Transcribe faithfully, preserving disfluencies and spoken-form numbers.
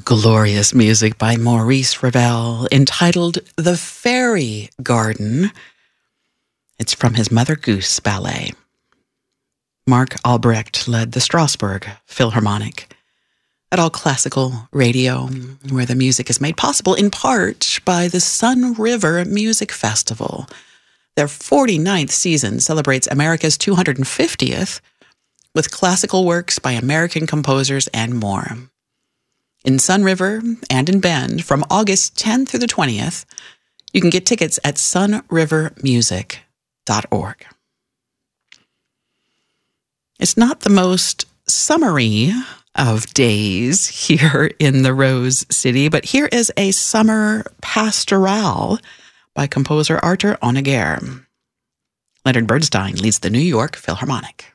Glorious music by Maurice Ravel entitled The Fairy Garden. It's from his Mother Goose ballet. Mark Albrecht led the Strasbourg Philharmonic at All Classical Radio, where the music is made possible in part by the Sun River Music Festival. Their forty-ninth season celebrates America's two hundred fiftieth with classical works by American composers and more. In Sun River and in Bend, from August tenth through the twentieth, you can get tickets at sun river music dot org. It's not the most summery of days here in the Rose City, but here is a summer pastoral by composer Arthur Honegger. Leonard Bernstein leads the New York Philharmonic.